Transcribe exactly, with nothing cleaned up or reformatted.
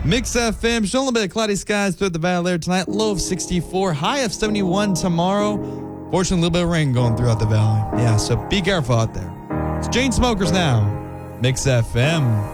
Mix F M, showing a little bit of cloudy skies throughout the valley there tonight. Low of sixty-four, high of seventy-one tomorrow. Fortunately, a little bit of rain going throughout the valley. Yeah, so be careful out there. It's Chain Smokers now. Mix F M.